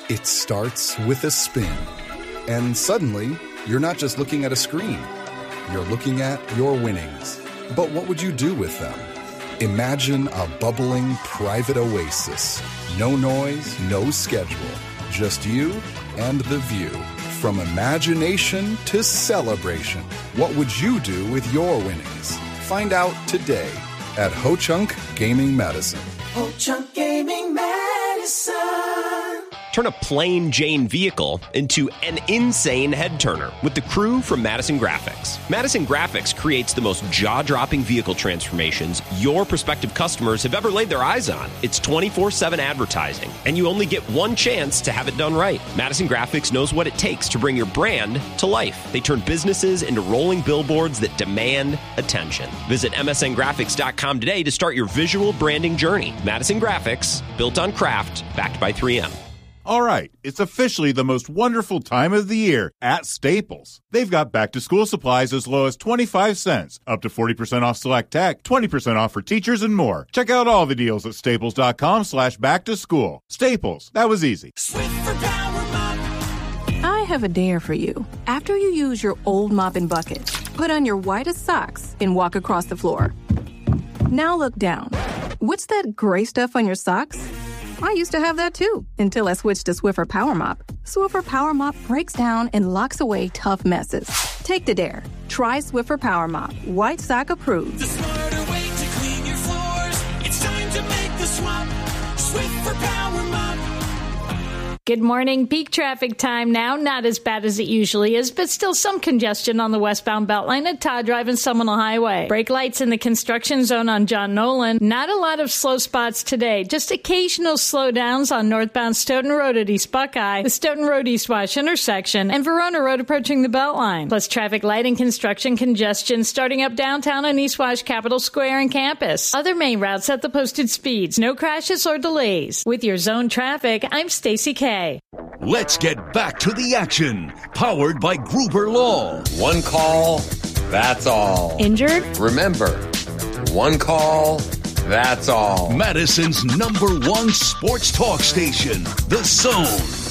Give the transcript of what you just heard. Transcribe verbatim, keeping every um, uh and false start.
It starts with a spin. And suddenly, you're not just looking at a screen. You're looking at your winnings. But what would you do with them? Imagine a bubbling private oasis. No noise, no schedule. Just you and the view. From imagination to celebration. What would you do with your winnings? Find out today at Ho-Chunk Gaming Medicine. Ho-Chunk Gaming Medicine. Turn a plain Jane vehicle into an insane head turner with the crew from Madison Graphics. Madison Graphics creates the most jaw-dropping vehicle transformations your prospective customers have ever laid their eyes on. It's twenty-four seven advertising, and you only get one chance to have it done right. Madison Graphics knows what it takes to bring your brand to life. They turn businesses into rolling billboards that demand attention. Visit M S N graphics dot com today to start your visual branding journey. Madison Graphics, built on craft, backed by three M. All right, it's officially the most wonderful time of the year at Staples. They've got back-to-school supplies as low as twenty-five cents, up to forty percent off select tech, twenty percent off for teachers, and more. Check out all the deals at staples dot com slash back to school. Staples, that was easy. Swiffer Power Mop. I have a dare for you. After you use your old mop and bucket, put on your whitest socks and walk across the floor. Now look down. What's that gray stuff on your socks? I used to have that too, until I switched to Swiffer Power Mop. Swiffer Power Mop breaks down and locks away tough messes. Take the dare. Try Swiffer Power Mop. White sock approved. The smarter way to clean your floors. It's time to make the swap. Swiffer Power Mop. Good morning. Peak traffic time now. Not as bad as it usually is, but still some congestion on the westbound Beltline at Todd Drive and Seminole Highway. Brake lights in the construction zone on John Nolan. Not a lot of slow spots today. Just occasional slowdowns on northbound Stoughton Road at East Buckeye, the Stoughton Road East Wash intersection, and Verona Road approaching the Beltline. Plus traffic light and construction congestion starting up downtown on East Wash, Capitol Square, and campus. Other main routes at the posted speeds. No crashes or delays. With your zone traffic, I'm Stacey K. Let's get back to the action. Powered by Gruber Law. One call, that's all. Injured? Remember, one call, that's all. Madison's number one sports talk station, The Zone.